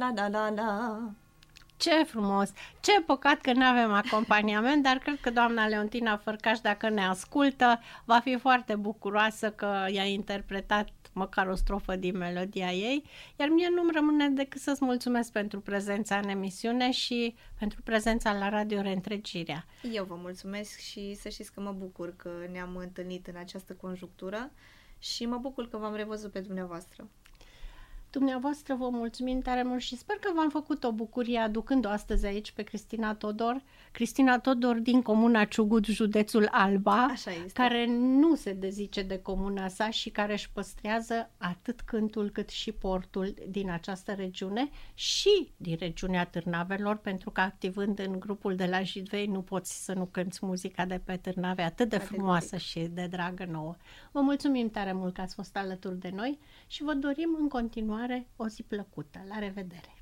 La la la la. Ce frumos! Ce păcat că nu avem acompaniament, dar cred că doamna Leontina Fărcaș, dacă ne ascultă, va fi foarte bucuroasă că i-a interpretat măcar o strofă din melodia ei, iar mie nu-mi rămâne decât să-ți mulțumesc pentru prezența în emisiune și pentru prezența la Radio Reîntregirea. Eu vă mulțumesc și să știți că mă bucur că ne-am întâlnit în această conjunctură și mă bucur că v-am revăzut pe dumneavoastră. Dumneavoastră vă mulțumim tare mult și sper că v-am făcut o bucurie aducând-o astăzi aici pe Cristina Todor. Cristina Todor din comuna Ciugut, județul Alba, Așa este. care nu se dezice de comuna sa și care își păstrează atât cântul cât și portul din această regiune și din regiunea Târnavelor, pentru că activând în grupul de la Jidvei nu poți să nu cânți muzica de pe Târnave, atât de frumoasă și de dragă nouă. Vă mulțumim tare mult că ați fost alături de noi și vă dorim în continuare o zi plăcută. La revedere!